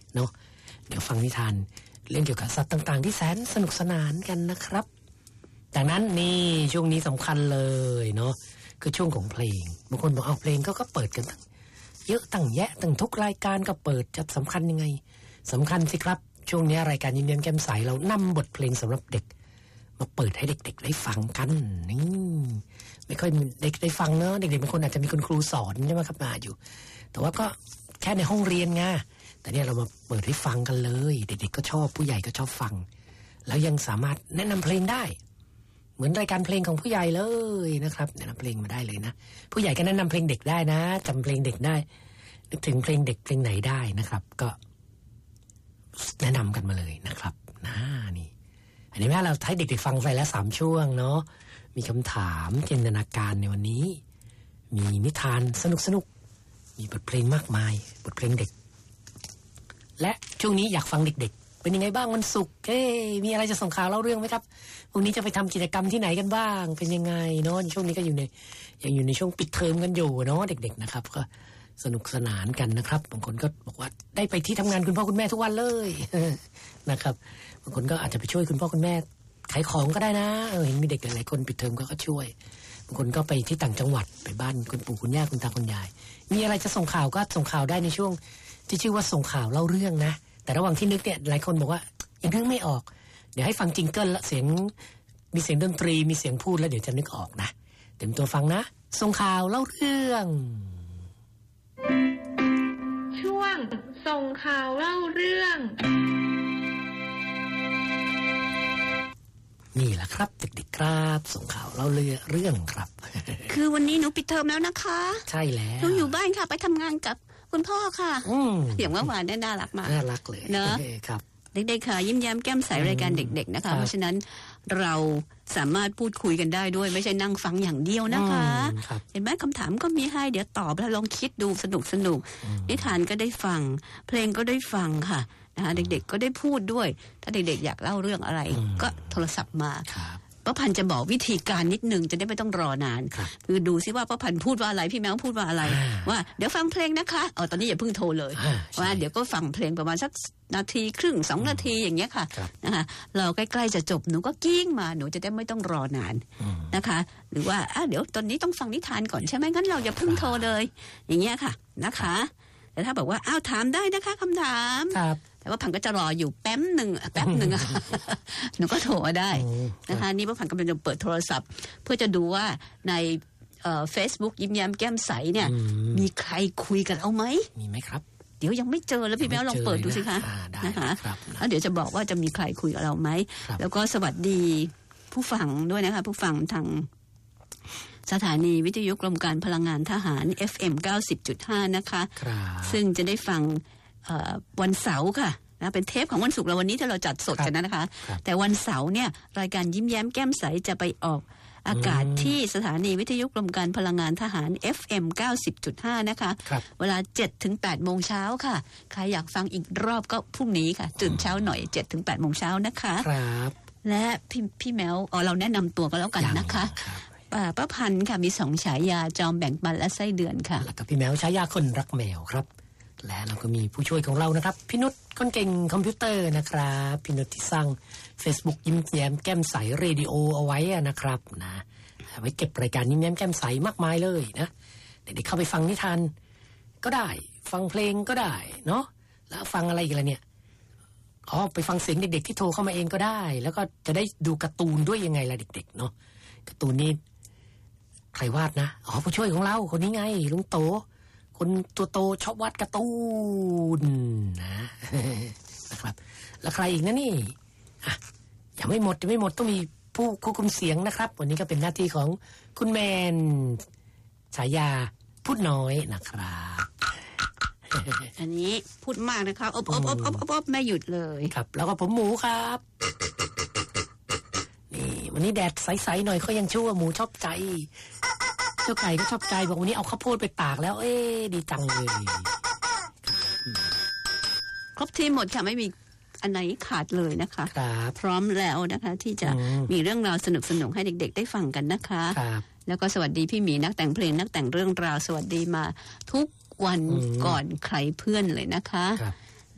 เนาะเดี๋ยวฟังนิทานเรื่องเกี่ยวกับสัตว์ต่างๆที่แสนสนุกสนานกันนะครับจากนั้นนี่ช่วงนี้สำคัญเลยเนาะคือช่วงของเพลงบางคนบอกเอาเพลงก็เปิดกันเยอะตั้งแยะตั้งทุกรายการก็เปิดจะสำคัญยังไงสำคัญสิครับช่วงนี้รายการยิ้มแย้มแจ่มใสเรานำบทเพลงสำหรับเด็กมาเปิดให้เด็กๆได้ฟังกันนี่ไม่ค่อยเด็กได้ฟังเนอะเด็กๆบางคนอาจจะมีคุณครูสอนใช่ไหมครับมาอยู่แต่ว่าก็แค่ในห้องเรียนไงแต่เนี่ยเรามาเปิดให้ฟังกันเลยเด็กๆก็ชอบผู้ใหญ่ก็ชอบฟังแล้วยังสามารถแนะนำเพลงได้เหมือนรายการเพลงของผู้ใหญ่เลยนะครับแนะนำเพลงมาได้เลยนะผู้ใหญ่ก็แนะนำเพลงเด็กได้นะจำเพลงเด็กได้นึกถึงเพลงเด็กเพลงไหนได้นะครับก็แนะนำกันมาเลยนะครับนี่อันนี้แม่เราให้เด็กๆฟังไปแล้ว3ช่วงเนาะมีคำถามจินตนาการในวันนี้มีนิทานสนุกๆมีบทเพลงมากมายบทเพลงเด็กและช่วงนี้อยากฟังเด็กๆเป็นยังไงบ้างวันศุกร์มีอะไรจะส่งข่าวเล่าเรื่องไหมครับพรุ่งนี้จะไปทำกิจกรรมที่ไหนกันบ้างเป็นยังไงเนาะช่วงนี้ก็ยังอยู่ในช่วงปิดเทอมกันอยู่เนาะเด็กๆนะครับก็สนุกสนานกันนะครับบางคนก็บอกว่าได้ไปที่ทำงานคุณพ่อคุณแม่ทุกวันเลยนะครับบางคนก็อาจจะไปช่วยคุณพ่อคุณแม่ขายของก็ได้นะเห็นมีเด็กหลายคนปิดเทอมก็ช่วยบางคนก็ไปที่ต่างจังหวัดไปบ้านคุณปู่คุณย่าคุณตาคุณยายมีอะไรจะส่งข่าวก็ส่งข่าวได้ในช่วงที่ชื่อว่าส่งข่าวเล่าเรื่องนะแต่ระหว่างที่นึกเนี่ยหลายคนบอกว่ายังนึกไม่ออกเดี๋ยวให้ฟังจิงเกิลละเสียงมีเสียงดนตรีมีเสียงพูดแล้วเดี๋ยวจะนึกออกนะเต็มตัวฟังนะส่งข่าวเล่าเรื่องช่วงส่งข่าวเล่าเรื่องนี่แหละครับเด็กๆครับส่งข่าวเล่าเรื่องครับคือวันนี้หนูปิดเทอมแล้วนะคะใช่แล้วหนูอยู่บ้านค่ะไปทำงานกับคุณพ่อค่ะอย่างเมื่อวานน่ารักมากน่ารักเลยเนอะครับเด็กๆค่ะยิ้มแย้มแก้มใสรายการเด็กๆนะคะเพราะฉะนั้นเราสามารถพูดคุยกันได้ด้วยไม่ใช่นั่งฟังอย่างเดียวนะคะเห็นไหมคำถามก็มีให้เดี๋ยวตอบแล้วลองคิดดูสนุกนิทานก็ได้ฟังเพลงก็ได้ฟังค่ะนะคะเด็กๆก็ได้พูดด้วยถ้าเด็กๆอยากเล่าเรื่องอะไรก็โทรศัพท์มาป้าพันธุ์จะบอกวิธีการนิดนึงจะได้ไม่ต้องรอนานคือดูซิว่าป้าพันธุ์พูดว่าอะไรพี่แมวพูดว่าอะไรว่าเดี๋ยวฟังเพลงนะคะตอนนี้อย่าเพิ่งโทรเลยว่าเดี๋ยวก็ฟังเพลงประมาณสักนาทีครึ่ง2นาทีอย่างเงี้ยค่ะนะคะเราใกล้ๆจะจบหนูก็กิ้งมาหนูจะได้ไม่ต้องรอนานนะคะหรือว่าเดี๋ยวตอนนี้ต้องฟังนิทานก่อนใช่ไหมงั้นเราอย่าเพิ่งโทรเลยอย่างเงี้ยค่ะนะคะแต่ถ้าบอกว่าถามได้นะคะคำถามแต่ว่าผังก็จะรออยู่แป๊บหนึ่งหนูก็โทรได้นะคะนี่ว่าผังกำลังจะเปิดโทรศัพท์เพื่อจะดูว่าในFacebook ยิ้มแย้มแก้มใสเนี่ยมีใครคุยกับเราไหมมีไหมครับเดี๋ยวยังไม่เจอแล้วพี่แมวลองเปิดดูสิคะนะคะแล้วเดี๋ยวจะบอกว่าจะมีใครคุยกับเราไหมแล้วก็สวัสดีผู้ฟังด้วยนะคะผู้ฟังทางสถานีวิทยุกรมการพลังงานทหาร FM 90.5 นะคะซึ่งจะได้ฟังวันเสาร์ค่ะนะเป็นเทปของวันศุกร์เราวันนี้ที่เราจัดสดกันนะคะแต่วันเสาร์เนี่ยรายการยิ้มแย้มแก้มใสจะไปออกอากาศที่สถานีวิทยุกรมการพลังงานทหาร FM 90.5 นะคะเวลา 7-8 โมงเช้าค่ะใครอยากฟังอีกรอบก็พรุ่งนี้ค่ะตื่นเช้าหน่อย 7-8 โมงเช้านะคะครับและพี่แมวเราแนะนำตัวกันแล้วกันนะคะป้าพันธุ์ค่ะมี2ฉายาจอมแบ่งปันและไส้เดือนค่ะแล้วก็พี่แมวฉายาคนรักแมวครับและเราก็มีผู้ช่วยของเรานะครับพี่นุชคนเก่งคอมพิวเตอร์นะครับพี่นุชที่สร้าง Facebook ยิ้มแย้มแก้มใสเรดิโอเอาไว้นะครับนะไว้เก็บรายการยิ้มแย้มแก้มใสมากมายเลยนะเด็กๆเข้าไปฟังนิทานก็ได้ฟังเพลงก็ได้เนาะแล้วฟังอะไรอีกล่ะเนี่ยไปฟังเสียงเด็กๆที่โทรเข้ามาเองก็ได้แล้วก็จะได้ดูการ์ตูนด้วยยังไงล่ะเด็กๆเนาะการ์ตูนนี่ใครวาดนะผู้ช่วยของเราคนนี้ไงลุงโตคนตัวโตชอบวาดการ์ตูนนะครับแล้วใครอีกนะนี่ยังไม่หมดต้องมีผู้ควบคุมเสียงนะครับวันนี้ก็เป็นหน้าที่ของคุณแมนฉายาพูดน้อยนะครับอันนี้พูดมากนะครับอบไม่หยุดเลยครับแล้วก็ผมหมูครับนี่วันนี้แดดใสๆหน่อยก็ยังชั่วหมูชอบใจเจ้าไก่ก็ชอบใจบอกวันนี้เอาข้าวโพดไปตากแล้วดีจังเลยครบทีมหมดค่ะไม่มีอันไหนขาดเลยนะคะพร้อมแล้วนะคะที่จะมีเรื่องราวสนุกๆให้เด็กๆได้ฟังกันนะคะแล้วก็สวัสดีพี่หมีนักแต่งเพลงนักแต่งเรื่องราวสวัสดีมาทุกวันก่อนใครเพื่อนเลยนะคะ